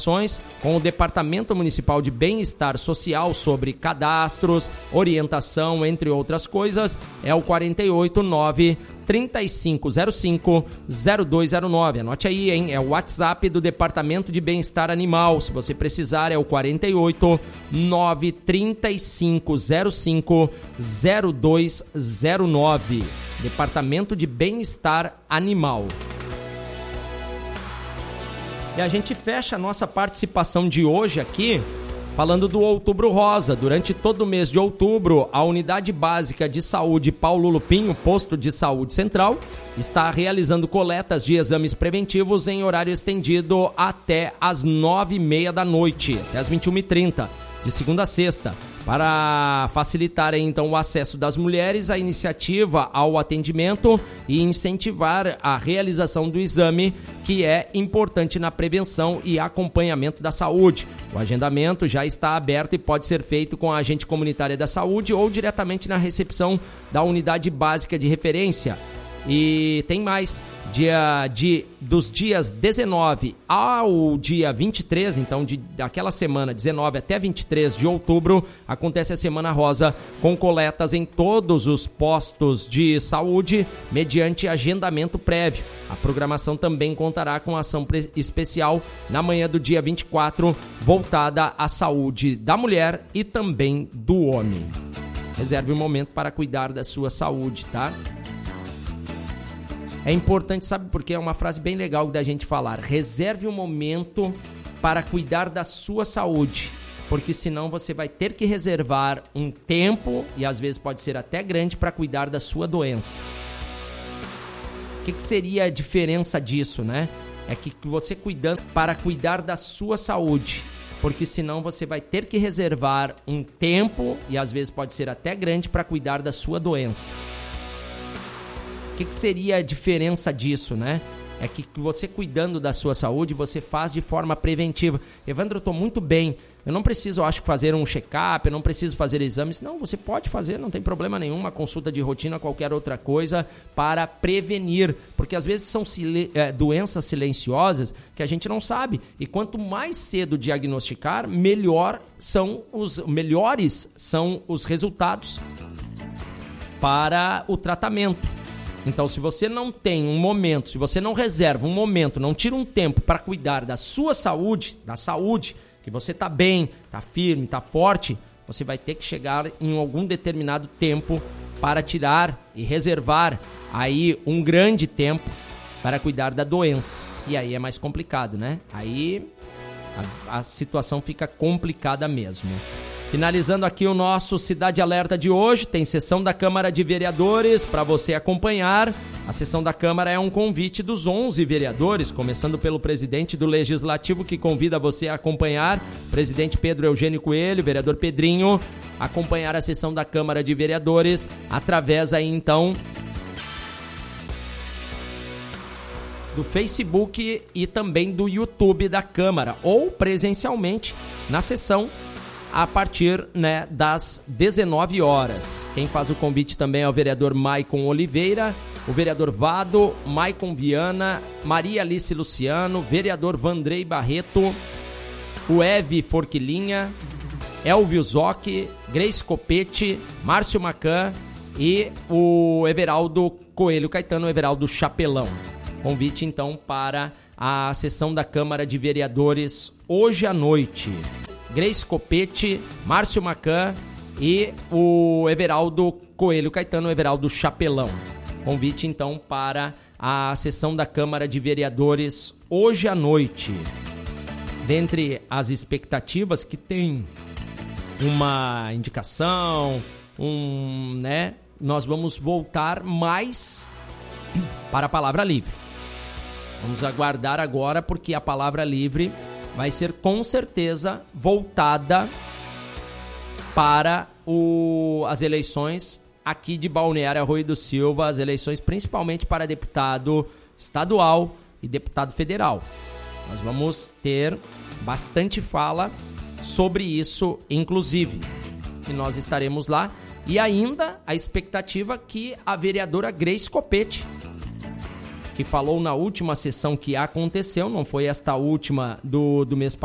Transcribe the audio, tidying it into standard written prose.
informações com o Departamento Municipal de Bem-Estar Social sobre cadastros, orientação, entre outras coisas, é o 489-3505-0209. Anote aí, hein? É o WhatsApp do Departamento de Bem-Estar Animal. Se você precisar, é o 489-3505-0209. Departamento de Bem-Estar Animal. E a gente fecha a nossa participação de hoje aqui falando do Outubro Rosa. Durante todo o mês de outubro, a Unidade Básica de Saúde Paulo Lupinho, Posto de Saúde Central, está realizando coletas de exames preventivos em horário estendido até às 9h30 da noite, até às 21h30, de segunda a sexta. Para facilitar então o acesso das mulheres à iniciativa ao atendimento e incentivar a realização do exame, que é importante na prevenção e acompanhamento da saúde. O agendamento já está aberto e pode ser feito com a agente comunitária da saúde ou diretamente na recepção da unidade básica de referência. E tem mais, dos dias 19 ao dia 23, então daquela semana 19 até 23 de outubro, acontece a Semana Rosa com coletas em todos os postos de saúde, mediante agendamento prévio. A programação também contará com ação especial na manhã do dia 24, voltada à saúde da mulher e também do homem. Reserve um momento para cuidar da sua saúde, tá? É importante, sabe por quê? É uma frase bem legal da gente falar. Reserve um momento para cuidar da sua saúde, porque senão você vai ter que reservar um tempo, e às vezes pode ser até grande, para cuidar da sua doença. O que seria a diferença disso, né? É que você cuidando para cuidar da sua saúde, porque senão você vai ter que reservar um tempo, e às vezes pode ser até grande, para cuidar da sua doença. O que seria a diferença disso, né? É que você cuidando da sua saúde, você faz de forma preventiva. Evandro, eu estou muito bem, eu não preciso, acho, fazer um check-up, eu não preciso fazer exames. Não, você pode fazer, não tem problema nenhum, uma consulta de rotina, qualquer outra coisa, para prevenir. Porque às vezes são doenças silenciosas que a gente não sabe. E quanto mais cedo diagnosticar, melhores são os resultados para o tratamento. Então, se você não tem um momento, se você não reserva um momento, não tira um tempo para cuidar da sua saúde, que você está bem, está firme, está forte, você vai ter que chegar em algum determinado tempo para tirar e reservar aí um grande tempo para cuidar da doença. E aí é mais complicado, né? Aí a situação fica complicada mesmo. Finalizando aqui o nosso Cidade Alerta de hoje, tem sessão da Câmara de Vereadores para você acompanhar. A sessão da Câmara é um convite dos 11 vereadores, começando pelo presidente do Legislativo, que convida você a acompanhar, presidente Pedro Eugênio Coelho, vereador Pedrinho, acompanhar a sessão da Câmara de Vereadores através aí então do Facebook e também do YouTube da Câmara, ou presencialmente na sessão a partir, né, das 19 horas. Quem faz o convite também é o vereador Maicon Oliveira, o vereador Vado, Maicon Viana, Maria Alice Luciano, vereador Vandrei Barreto, o Eve Forquilinha, Elvio Zocchi, Grace Copete, Márcio Macan e o Everaldo Coelho Caetano, o Everaldo Chapelão. Convite então para a sessão da Câmara de Vereadores hoje à noite. Grace Copete, Márcio Macan e o Everaldo Coelho Caetano, o Everaldo Chapelão. Convite então para a sessão da Câmara de Vereadores hoje à noite. Dentre as expectativas que tem uma indicação, nós vamos voltar mais para a Palavra Livre. Vamos aguardar agora, porque a Palavra Livre vai ser com certeza voltada para as eleições aqui de Balneário Arroio do Silva, as eleições principalmente para deputado estadual e deputado federal. Nós vamos ter bastante fala sobre isso, inclusive, e nós estaremos lá. E ainda a expectativa que a vereadora Grace Copete, que falou na última sessão que aconteceu, não foi esta última do mês passado,